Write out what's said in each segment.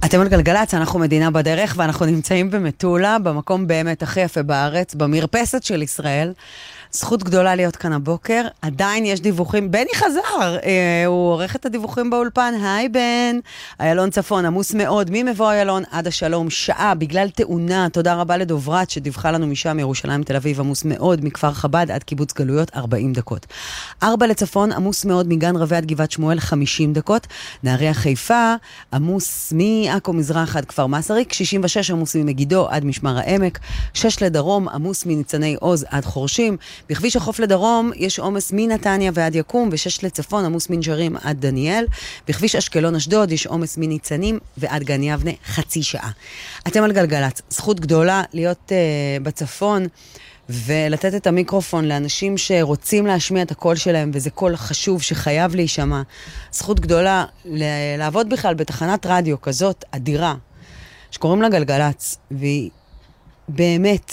אתם על גלגלץ, אנחנו מדינה בדרך, ואנחנו נמצאים במטולה, במקום באמת הכי יפה בארץ, במרפסת של ישראל. זכות גדולה להיות כאן הבוקר. עדיין יש דיווחים. בני חזר, הוא עורך את הדיווחים באולפן. היי בן, איילון צפון, עמוס מאוד, ממבוא איילון עד השלום, שעה בגלל תאונה. תודה רבה לדוברת שדיווחה לנו משם, ירושלים תל אביב, עמוס מאוד, מכפר חב"ד עד קיבוץ גלויות, 40 דקות. 4 לצפון, עמוס מאוד, מגן רבי עד גבעת שמואל, 50 דקות. נהריה חיפה, עמוס מעכו מזרח עד כפר מסריק, 66 עמוס ממגידו עד משמר העמק, 6 לדרום, עמוס מניצני עוז עד חורשים. בכביש החוף לדרום יש עומס מנתניה ועד יקום, ו6 לצפון עמוס מנשרים עד דניאל. בכביש אשקלון אשדוד יש עומס מניצנים ועד גן יבנה, חצי שעה. אתם על גלגלץ, זכות גדולה להיות בצפון ולתת את המיקרופון לאנשים שרוצים להשמיע את הקול שלהם, וזה קול חשוב שחייב להישמע. זכות גדולה לעבוד בכלל בתחנת רדיו כזאת אדירה שקוראים לה גלגלץ, והיא באמת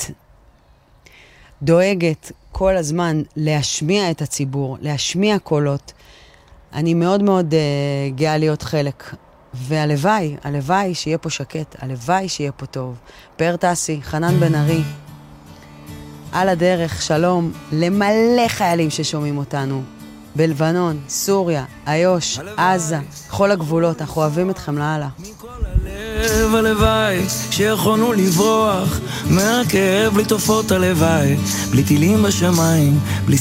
דואגת כל הזמן להשמיע את הציבור, להשמיע קולות. אני מאוד מאוד גאה להיות חלק. והלוואי, הלוואי שיהיה פה שקט, הלוואי שיהיה פה טוב. פאר טסי, חנן בן ארי, על הדרך, שלום למלא חיילים ששומעים אותנו. בלבנון, סוריה, איו"ש, עזה, כל הגבולות, אנחנו אוהבים אתכם להלאה. הלב הלוואי שיכולנו לברוח מהכאב, בלי תופעות הלוואי, בלי טילים בשמיים, בלי